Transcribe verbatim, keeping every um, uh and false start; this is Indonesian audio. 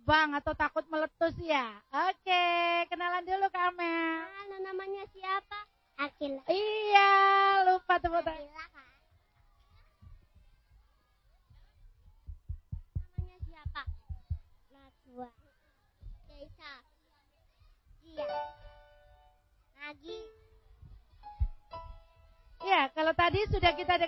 terbang atau takut meletus ya? Oke, kenalan dulu Kak Amel. Nah, namanya siapa? Akila. Iya, lupa tepuk tangan. Akila kan? Namanya siapa? Najwa. Keisa. Iya. Nagi. Ya, kalau tadi sudah kita dengar